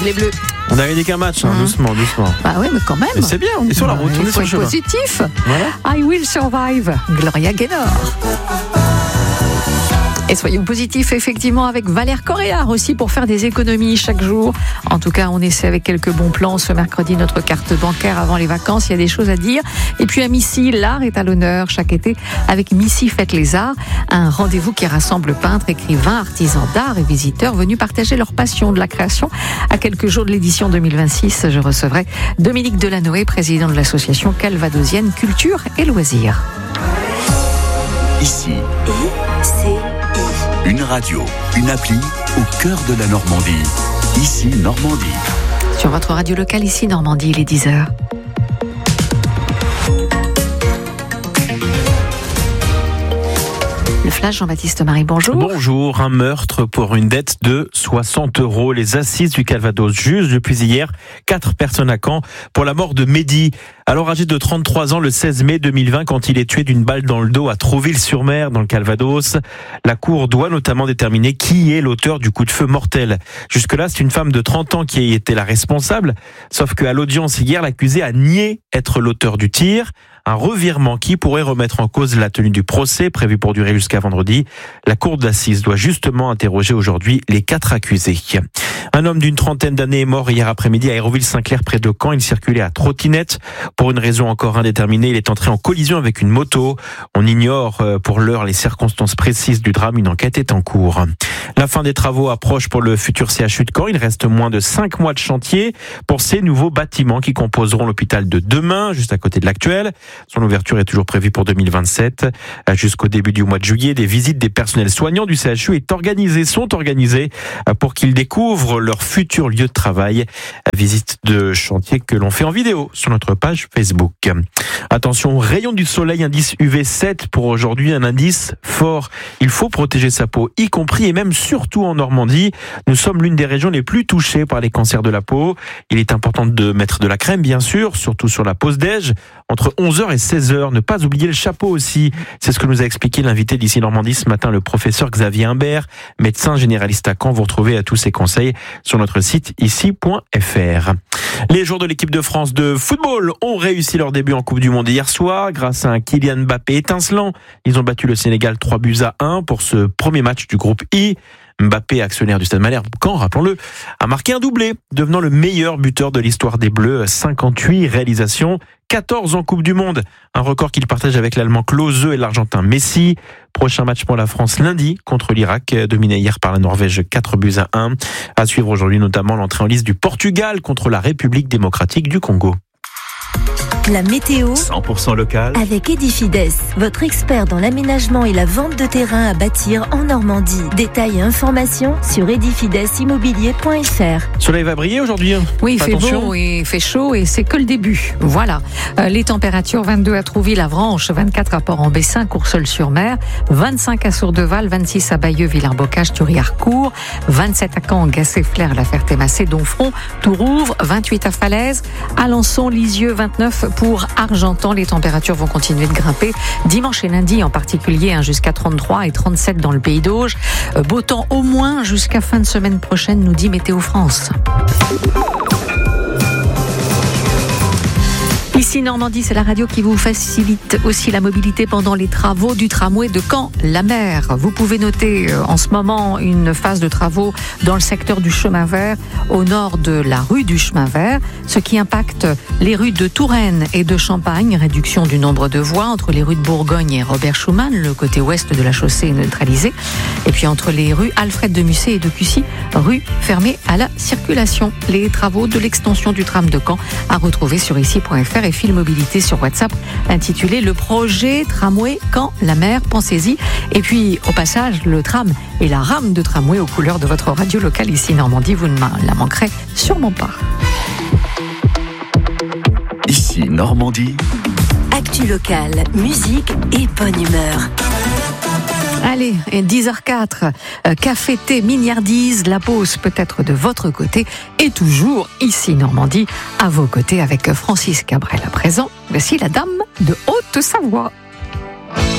les Bleus. On a gagné qu'un match, doucement. Bah oui, mais quand même. Mais c'est bien, on est sur la route, on est sur le chemin. Positif. Voilà. I will survive. Gloria Gaynor. Et soyons positifs, effectivement, avec Valère Coréard aussi pour faire des économies chaque jour. En tout cas, on essaie avec quelques bons plans. Ce mercredi, notre carte bancaire avant les vacances, il y a des choses à dire. Et puis à Missy, l'art est à l'honneur chaque été avec Missy Fête les Arts. Un rendez-vous qui rassemble peintres, écrivains, artisans d'art et visiteurs venus partager leur passion de la création. À quelques jours de l'édition 2026, je recevrai Dominique Delanoë, président de l'association calvadosienne Culture et Loisirs. Ici, une radio, une appli au cœur de la Normandie. Ici, Normandie. Sur votre radio locale, ici, Normandie, il est 10h. Le flash, Jean-Baptiste Marie, bonjour. Bonjour, un meurtre pour une dette de 60 €. Les assises du Calvados jugent depuis hier 4 personnes à Caen pour la mort de Mehdi. Alors âgé de 33 ans le 16 mai 2020 quand il est tué d'une balle dans le dos à Trouville-sur-Mer dans le Calvados. La cour doit notamment déterminer qui est l'auteur du coup de feu mortel. Jusque-là, c'est une femme de 30 ans qui était la responsable. Sauf qu'à l'audience hier, l'accusé a nié être l'auteur du tir. Un revirement qui pourrait remettre en cause la tenue du procès prévu pour durer jusqu'à vendredi. La cour d'assises doit justement interroger aujourd'hui les 4 accusés. Un homme d'une trentaine d'années est mort hier après-midi à Hérouville-Saint-Clair près de Caen. Il circulait à trottinette. Pour une raison encore indéterminée, il est entré en collision avec une moto. On ignore pour l'heure les circonstances précises du drame. Une enquête est en cours. La fin des travaux approche pour le futur CHU de Caen. Il reste moins de 5 mois de chantier pour ces nouveaux bâtiments qui composeront l'hôpital de demain, juste à côté de l'actuel. Son ouverture est toujours prévue pour 2027. Jusqu'au début du mois de juillet, des visites des personnels soignants du CHU sont organisées pour qu'ils découvrent leur futur lieu de travail. Visite de chantier que l'on fait en vidéo sur notre page Facebook. Attention, rayon du soleil, indice UV 7 pour aujourd'hui, un indice fort. Il faut protéger sa peau, y compris et même surtout en Normandie. Nous sommes l'une des régions les plus touchées par les cancers de la peau. Il est important de mettre de la crème, bien sûr, surtout sur la pause déj, entre 11h et 16h. Ne pas oublier le chapeau aussi. C'est ce que nous a expliqué l'invité d'ici Normandie ce matin, le professeur Xavier Imbert, médecin généraliste à Caen. Vous retrouvez tous ses conseils sur notre site ici.fr. Les joueurs de l'équipe de France de football ont réussi leur début en Coupe du Monde hier soir grâce à un Kylian Mbappé étincelant. Ils ont battu le Sénégal 3-1 pour ce premier match du groupe I. Mbappé, actionnaire du Stade Malherbe Caen, rappelons-le, a marqué un doublé, devenant le meilleur buteur de l'histoire des Bleus. 58 réalisations, 14 en Coupe du Monde. Un record qu'il partage avec l'Allemand Klose et l'Argentin Messi. Prochain match pour la France lundi contre l'Irak, dominé hier par la Norvège 4-1. À suivre aujourd'hui notamment l'entrée en lice du Portugal contre la République démocratique du Congo. La météo 100% local avec Edifides, votre expert dans l'aménagement et la vente de terrain à bâtir en Normandie. Détails et informations sur edifidesimmobilier.fr. Soleil va briller aujourd'hui. Oui, il fait Attention. beau et il fait chaud et c'est que le début. Voilà. Les températures 22 à Trouville, à Vranches, 24 à Port-en-Bessin, Courseulles-sur-Mer, 25 à Sourdeval, 26 à Bayeux, Villers-Bocage, Thury-Harcourt, 27 à Caen, Gassé-Flers, La Ferté-Massé, Donfront, Tourouvre, 28 à Falaise, Alençon, Lisieux, 29 pour Argentan. Les températures vont continuer de grimper dimanche et lundi en particulier, jusqu'à 33 et 37 dans le Pays d'Auge. Beau temps au moins jusqu'à fin de semaine prochaine, nous dit Météo France. Ici Normandie, c'est la radio qui vous facilite aussi la mobilité pendant les travaux du tramway de Caen-la-Mer. Vous pouvez noter en ce moment une phase de travaux dans le secteur du chemin vert, au nord de la rue du chemin vert, ce qui impacte les rues de Touraine et de Champagne, réduction du nombre de voies entre les rues de Bourgogne et Robert Schumann, le côté ouest de la chaussée est neutralisé, et puis entre les rues Alfred de Musset et de Cussy, rue fermée à la circulation. Les travaux de l'extension du tram de Caen à retrouver sur ici.fr et Fil Mobilité sur WhatsApp intitulé Le projet tramway Caen-la-Mer, pensez-y. Et puis au passage, le tram et la rame de tramway aux couleurs de votre radio locale ici Normandie, vous ne la manquerez sûrement pas. Ici Normandie. Actu locale, musique et bonne humeur. Allez, 10h04, café, thé, mignardise, la pause peut être de votre côté et toujours ici Normandie, à vos côtés avec Francis Cabrel à présent. Voici la dame de Haute-Savoie.